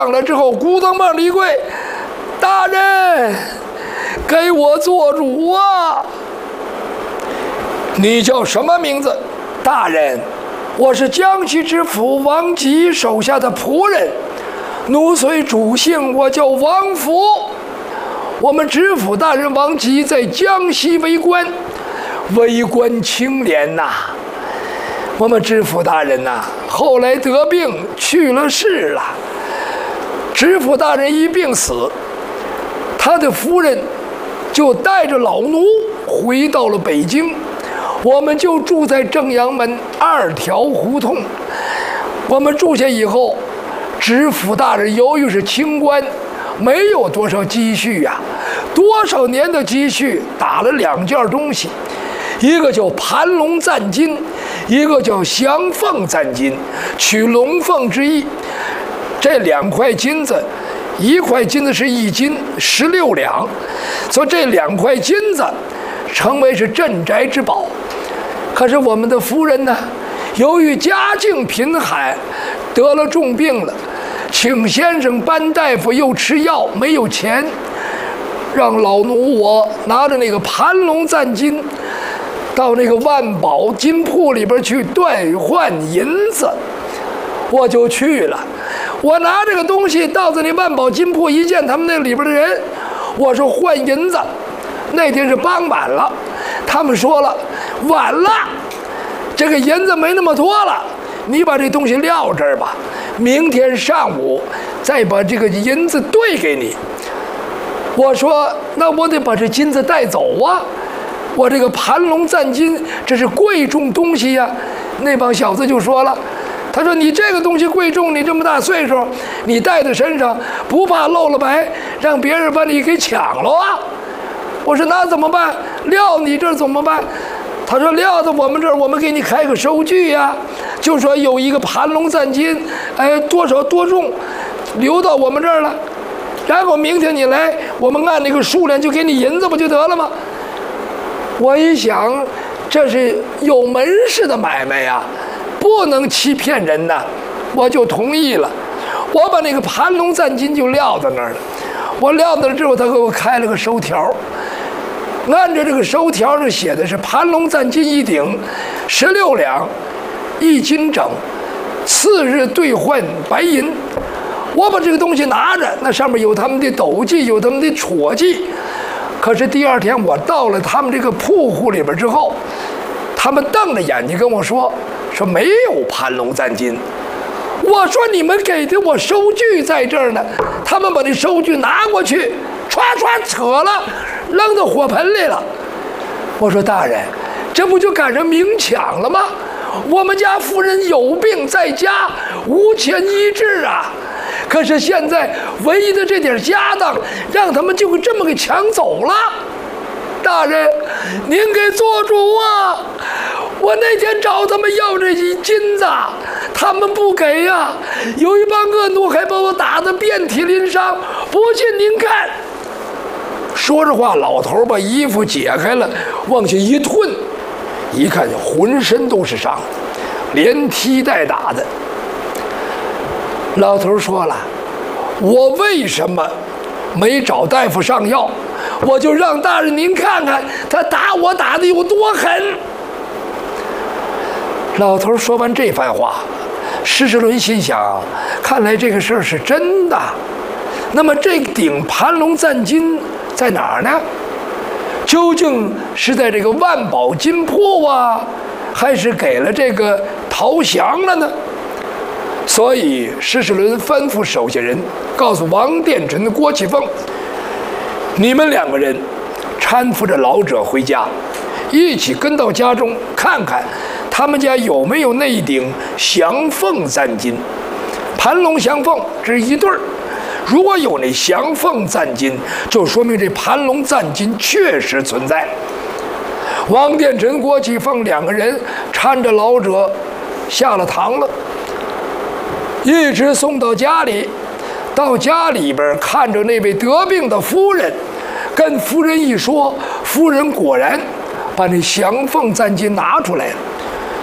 上来之后，咕咚往里跪，大人，给我做主啊！你叫什么名字？大人，我是江西知府王吉手下的仆人，奴随主姓，我叫王福。我们知府大人王吉在江西为官，为官清廉呐。我们知府大人呐，后来得病去了世了。知府大人一病死，他的夫人就带着老奴回到了北京，我们就住在正阳门2条胡同。我们住下以后，知府大人由于是清官，没有多少积蓄呀，多少年的积蓄打了2件东西，一个叫盘龙赞金，一个叫祥凤赞金，取龙凤之意。这2块金子，1块金子是1斤16两，所以这2块金子成为是镇宅之宝。可是我们的夫人呢，由于家境贫寒，得了重病了，请先生搬大夫又吃药，没有钱，让老奴我拿着那个盘龙赞金到那个万宝金铺里边去兑换银子。我就去了，我拿这个东西到这里万宝金铺，一见他们那里边的人，我说换银子。那天是傍晚了，他们说了晚了，这个银子没那么多了，你把这东西撂这儿吧，明天上午再把这个银子兑给你。我说那我得把这金子带走啊，我这个盘龙赞金这是贵重东西呀。那帮小子就说了，他说你这个东西贵重，你这么大岁数，你带在身上不怕露了白，让别人把你给抢了啊？我说那怎么办？撂你这儿怎么办？他说撂到我们这儿，我们给你开个收据呀，就说有一个盘龙赞金，多少多重，留到我们这儿了，然后明天你来，我们按那个数量就给你银子不就得了吗？我一想，这是有门市的买卖呀，不能欺骗人呐，我就同意了。我把那个盘龙赞金就撂在那儿了。我撂到那之后，他给我开了个收条，按照这个收条上写的是盘龙赞金1顶16两1斤整，次日兑换白银。我把这个东西拿着，那上面有他们的斗记，有他们的戳记。可是第2天我到了他们这个铺户里边之后，他们瞪着眼睛跟我说没有盘龙赞金。我说你们给的我收据在这儿呢，他们把这收据拿过去，唰唰扯了，扔到火盆里了。我说大人，这不就赶上明抢了吗？我们家夫人有病在家，无钱医治啊。可是现在唯一的这点家当，让他们就这么给抢走了。大人，您给做主啊！我那天找他们要这一金子，他们不给呀，有一帮恶奴还把我打得遍体鳞伤，不信您看。说着话，老头把衣服解开了，往下一褪，一看浑身都是伤，连踢带打的。老头说了，我为什么没找大夫上药？我就让大人您看看他打我打的有多狠。老头说完这番话，施世伦心想，看来这个事儿是真的。那么这顶盘龙赞金在哪儿呢？究竟是在这个万宝金铺啊，还是给了这个陶祥了呢？所以施世伦吩咐手下人告诉王殿臣、郭启凤，你们2个人搀扶着老者回家，一起跟到家中看看他们家有没有那一顶祥凤赞金。盘龙祥凤这是一对儿，如果有那祥凤赞金，就说明这盘龙赞金确实存在。王殿臣、郭启凤2个人搀着老者下了堂了，一直送到家里。到家里边看着那位得病的夫人，跟夫人一说，夫人果然把那祥凤赞金拿出来了。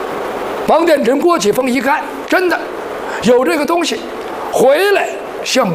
王殿臣、郭启凤一看，真的有这个东西，回来向